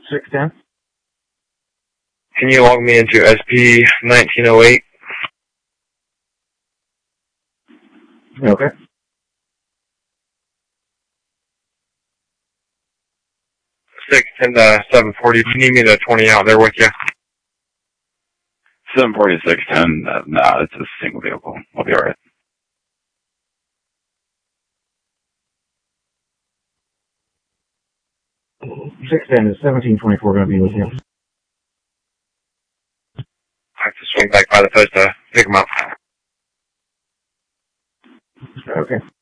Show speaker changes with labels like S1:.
S1: 610.
S2: Can you log me into SP 1908?
S1: Okay.
S2: 610 to 740. If you need me to 20 out there with you.
S3: 740 to 610. No, it's a single vehicle. I'll be alright.
S1: $610 is 1724 going to be with you.
S2: I have to swing back by the post to pick them up.
S1: Okay.